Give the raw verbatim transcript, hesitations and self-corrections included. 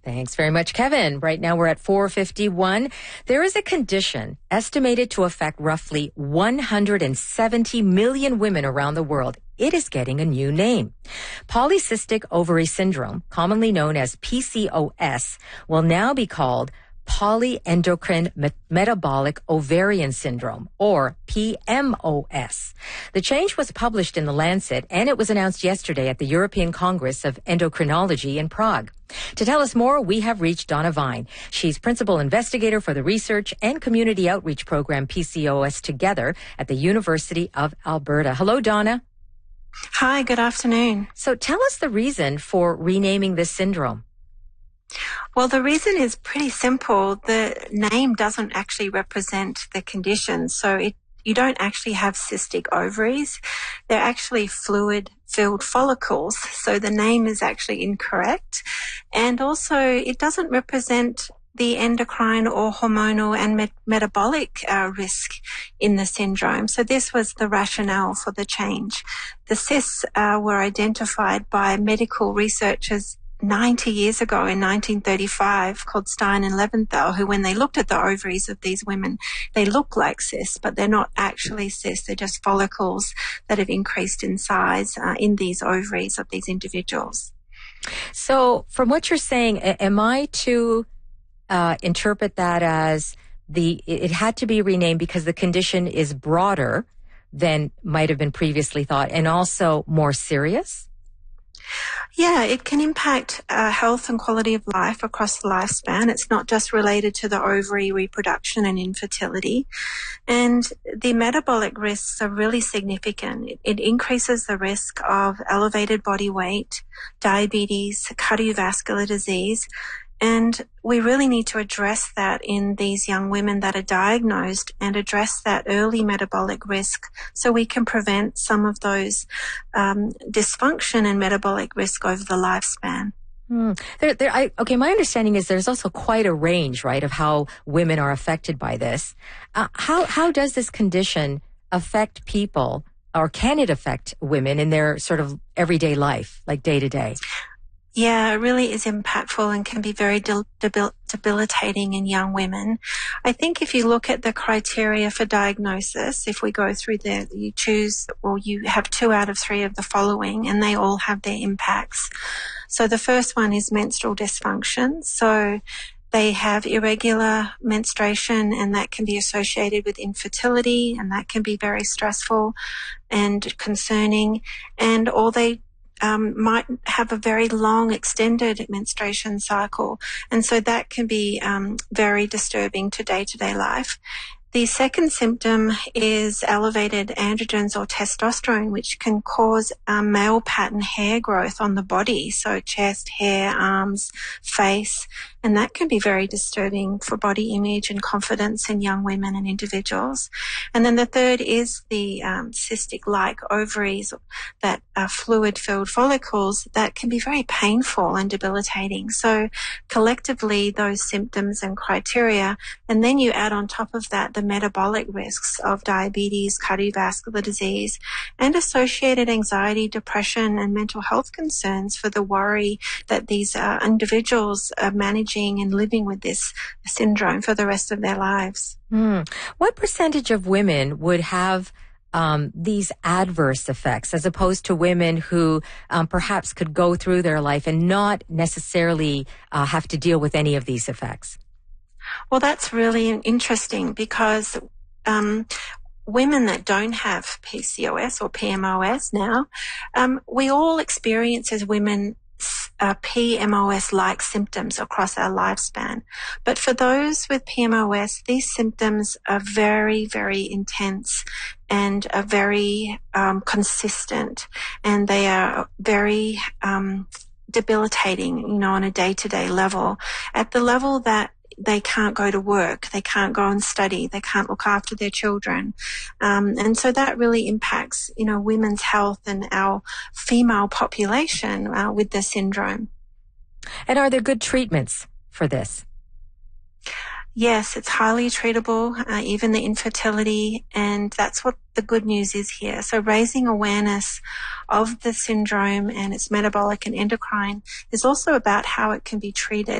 Thanks very much, Kevin. Right now we're at four fifty-one. There is a condition estimated to affect roughly one hundred seventy million women around the world. It is getting a new name. Polycystic ovary syndrome, commonly known as P C O S, will now be called polyendocrine metabolic ovarian syndrome, or P M O S. The change was published in The Lancet, and it was announced yesterday at the European Congress of Endocrinology in Prague. To tell us more, we have reached Donna Vine. She's principal investigator for the research and community outreach program P C O S Together at the University of Alberta. Hello, Donna. Hi, good afternoon. So tell us the reason for renaming this syndrome. Well, the reason is pretty simple. The name doesn't actually represent the condition. So it, you don't actually have cystic ovaries. They're actually fluid-filled follicles. So the name is actually incorrect. And also, it doesn't represent the endocrine or hormonal and met- metabolic uh, risk in the syndrome. So this was the rationale for the change. The cysts uh, were identified by medical researchers ninety years ago in nineteen thirty-five, called Stein and Leventhal, who, when they looked at the ovaries of these women, they look like cysts, but they're not actually cysts. They're just follicles that have increased in size uh, in these ovaries of these individuals. So from what you're saying, am I to uh, interpret that as the it had to be renamed because the condition is broader than might have been previously thought, and also more serious? Yeah, it can impact uh, health and quality of life across the lifespan. It's not just related to the ovary reproduction and infertility. And the metabolic risks are really significant. It, it increases the risk of elevated body weight, diabetes, cardiovascular disease. And we really need to address that in these young women that are diagnosed and address that early metabolic risk so we can prevent some of those um, dysfunction and metabolic risk over the lifespan. Hmm. There, there, I, okay, my understanding is there's also quite a range, right, of how women are affected by this. Uh, how how does this condition affect people, or can it affect women in their sort of everyday life, like day to day? Yeah, it really is impactful and can be very debil- debil- debilitating in young women. I think if you look at the criteria for diagnosis, if we go through there, you choose, or you have two out of three of the following, and they all have their impacts. So the first one is menstrual dysfunction. So they have irregular menstruation, and that can be associated with infertility, and that can be very stressful and concerning. And or they Um, might have a very long extended menstruation cycle. And so that can be um, very disturbing to day-to-day life. The second symptom is elevated androgens or testosterone, which can cause um, male pattern hair growth on the body, so chest, hair, arms, face, and that can be very disturbing for body image and confidence in young women and individuals. And then the third is the um, cystic-like ovaries, that are fluid-filled follicles that can be very painful and debilitating. So collectively, those symptoms and criteria, and then you add on top of that the metabolic risks of diabetes, cardiovascular disease, and associated anxiety, depression, and mental health concerns for the worry that these uh, individuals are managing and living with this syndrome for the rest of their lives. Mm. What percentage of women would have um, these adverse effects as opposed to women who um, perhaps could go through their life and not necessarily uh, have to deal with any of these effects? Well, that's really interesting because um, women that don't have P C O S or P M O S now, um, we all experience as women uh, P M O S-like symptoms across our lifespan. But for those with P M O S, these symptoms are very, very intense and are very um, consistent, and they are very um, debilitating, you know, on a day-to-day level, at the level that they can't go to work, they can't go and study, they can't look after their children. Um, and so that really impacts, you know, women's health and our female population uh, with the syndrome. And are there good treatments for this? Yes, it's highly treatable, uh, even the infertility, and that's what the good news is here. So raising awareness of the syndrome and its metabolic and endocrine is also about how it can be treated.